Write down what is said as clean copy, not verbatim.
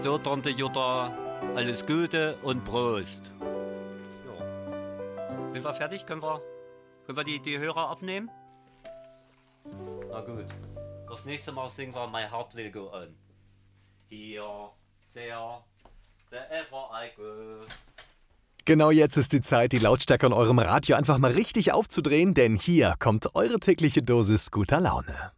So, Tante Jutta, alles Gute und Prost. Ja. Sind wir fertig? Können wir die Hörer abnehmen? Na gut. Das nächste Mal singen wir My Heart Will Go On. Here, there, wherever I go. Genau jetzt ist die Zeit, die Lautstärke an eurem Radio einfach mal richtig aufzudrehen, denn hier kommt eure tägliche Dosis guter Laune.